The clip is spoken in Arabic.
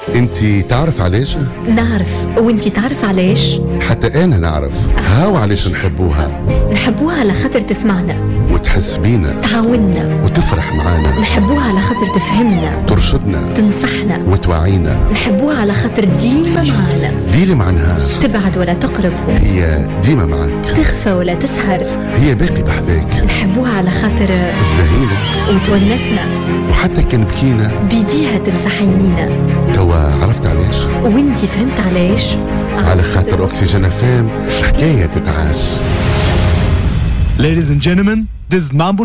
انتي تعرف علاش؟ نعرف، وانتي تعرف علاش؟ حتى انا نعرف. هاو علاش نحبوها. نحبوها على خاطر تسمعنا وتحس بينا، تعاوننا وتفرح معانا. نحبوها على خاطر تفهمنا، ترشدنا، تنصحنا، وتوعينا. نحبوها على خاطر ديما معانا. ليلي معناها تبعد ولا تقرب، هي ديما معك. تخفى ولا تسهر، هي باقي بحذاك. نحبوها على خاطر تزهينا وتونسنا، وحتى كان بكينا بيديها تمسح عينينا. توا عرفت علاش؟ وانتي فهمت علاش؟ على خاطر أكسجين FM حكاية تتعاش. Ladies and gentlemen, this is Mambo